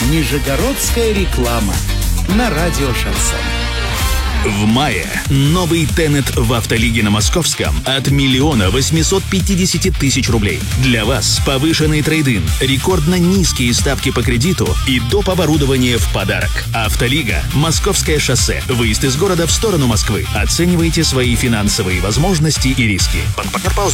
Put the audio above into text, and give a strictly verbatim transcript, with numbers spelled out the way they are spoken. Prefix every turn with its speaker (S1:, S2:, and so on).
S1: Нижегородская реклама на радио «Шансон».
S2: В мае новый Тенет в Автолиге на Московском от миллиона восьмисот пятидесяти тысяч рублей. Для вас повышенный трейд-ин, рекордно низкие ставки по кредиту и доп. Оборудование в подарок. Автолига, Московское шоссе, выезд из города в сторону Москвы. Оценивайте свои финансовые возможности и риски.